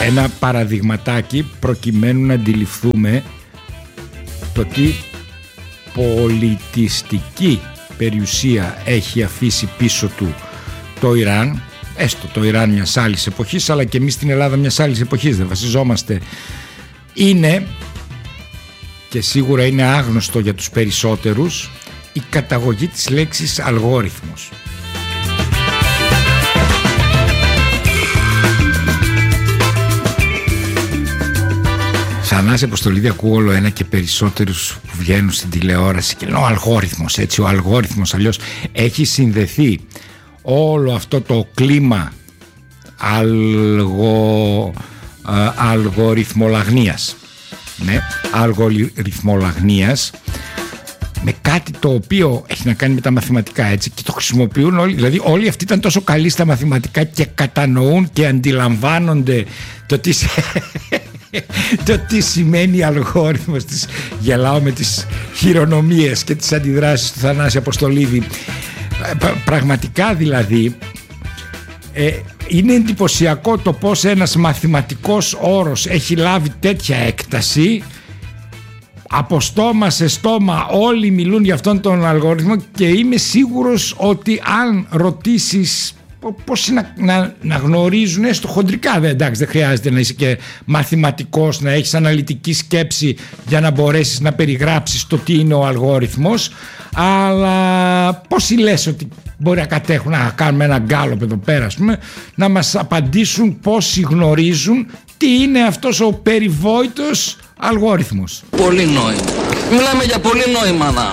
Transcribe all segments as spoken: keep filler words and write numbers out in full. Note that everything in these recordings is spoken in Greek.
ένα παραδειγματάκι προκειμένου να αντιληφθούμε το τι πολιτιστική περιουσία έχει αφήσει πίσω του το Ιράν, έστω το Ιράν μιας άλλης εποχής, αλλά και εμείς στην Ελλάδα μιας άλλης εποχής, δεν βασιζόμαστε. Είναι, και σίγουρα είναι άγνωστο για τους περισσότερους, η καταγωγή της λέξης αλγόριθμος. Θανάση Αποστολίδη, ακούω όλο ένα και περισσότερους που βγαίνουν στην τηλεόραση και λένε ο αλγόριθμος, έτσι, ο αλγόριθμος, αλλιώς έχει συνδεθεί όλο αυτό το κλίμα αλγο, α, αλγοριθμολαγνίας, ναι, αλγοριθμολαγνίας, με κάτι το οποίο έχει να κάνει με τα μαθηματικά, έτσι, και το χρησιμοποιούν όλοι, δηλαδή όλοι αυτοί ήταν τόσο καλοί στα μαθηματικά και κατανοούν και αντιλαμβάνονται το τι, το τι σημαίνει αλγόριθμος. Της, γελάω με τις χειρονομίες και τις αντιδράσεις του Θανάση Αποστολίδη. Πραγματικά δηλαδή ε, είναι εντυπωσιακό το πως ένας μαθηματικός όρος έχει λάβει τέτοια έκταση. Από στόμα σε στόμα όλοι μιλούν για αυτόν τον αλγόριθμο και είμαι σίγουρος ότι αν ρωτήσεις πώς να, να, να γνωρίζουν έστω χοντρικά, δεν, εντάξει, δεν χρειάζεται να είσαι και μαθηματικός, να έχεις αναλυτική σκέψη για να μπορέσεις να περιγράψεις το τι είναι ο αλγόριθμος, αλλά πόσοι λες ότι μπορεί να κατέχουν, να κάνουμε ένα γκάλωπ εδώ πέρα, ας πούμε, να μας απαντήσουν πόσοι γνωρίζουν τι είναι αυτός ο περιβόητος αλγόριθμος. Πολύ νόημα. Μιλάμε για πολύ νόημα, να.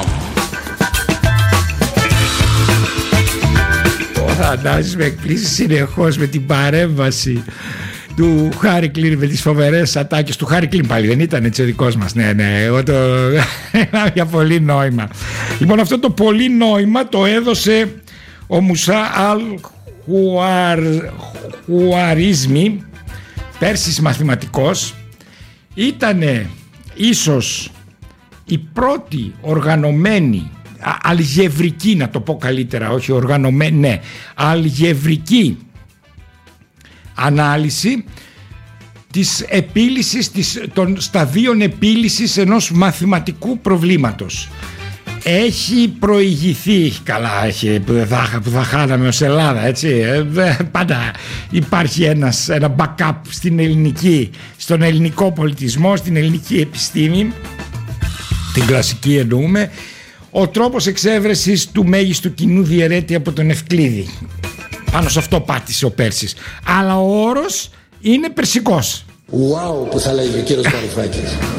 Ο Θανάσης με εκπλήσει συνεχώς με την παρέμβαση του Χάρη Κλίν, με τις φοβερές ατάκες του Χάρη Κλίν. Πάλι δεν ήταν έτσι ο δικός μας. Ναι, ναι, εγώ το... για πολύ νόημα. Λοιπόν, αυτό το πολύ νόημα το έδωσε ο Μουσά Αλ Χουαρίζμι, Πέρσης μαθηματικός. Ήτανε ίσως η πρώτη οργανωμένη αλγευρική, να το πω καλύτερα, όχι οργανωμένη, ναι, αλγευρική ανάλυση της επίλυσης, της, των σταδίων επίλυσης ενός μαθηματικού προβλήματος. Έχει προηγηθεί, καλά, έχει, που, θα, που θα χάναμε ως Ελλάδα, έτσι, ε, πάντα υπάρχει ένας, ένα backup στην ελληνική, στον ελληνικό πολιτισμό, στην ελληνική επιστήμη, την κλασική εννοούμε, ο τρόπος εξέβρεσης του μέγιστου κοινού διαιρέτη από τον Ευκλήδη. Πάνω σε αυτό πάτησε ο Πέρσης, αλλά ο όρος είναι περσικός. Wow, που θα λέγει ο κύριος Βαρουφάκης.